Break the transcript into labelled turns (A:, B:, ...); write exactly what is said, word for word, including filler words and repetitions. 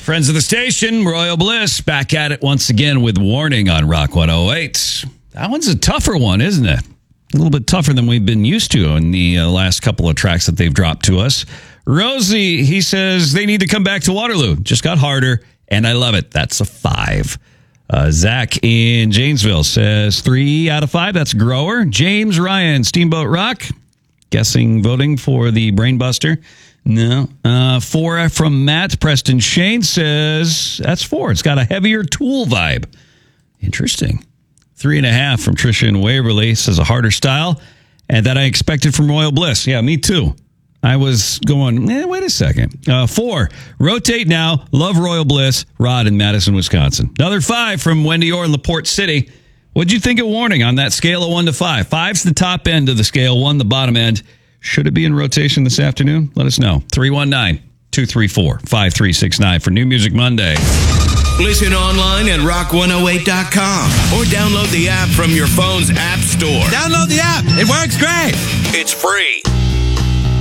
A: Friends of the station, Royal Bliss, back at it once again with Warning on Rock one oh eight. That one's a tougher one, isn't it? A little bit tougher than we've been used to in the uh, last couple of tracks that they've dropped to us. Rosie, he says they need to come back to Waterloo. Just got harder, and I love it. That's a five. Uh, Zach in Janesville says three out of five. That's Grower. James Ryan, Steamboat Rock. Guessing voting for the Brainbuster. No. Uh, four from Matt. Preston Shane says that's four. It's got a heavier Tool vibe. Interesting. Three and a half from Trisha and Waverly says a harder style. And that I expected from Royal Bliss. Yeah, me too. I was going, eh, wait a second. Uh, four. Rotate Now. Love Royal Bliss. Rod in Madison, Wisconsin. Another five from Wendy Orr in LaPorte City. What'd you think of Warning on that scale of one to five? Five's the top end of the scale. One the bottom end. Should it be in rotation this afternoon? Let us know. three one nine, two three four, five three six nine for New Music Monday.
B: Listen online at rock one oh eight dot com or download the app from your phone's app store.
C: Download the app. It works great.
B: It's free.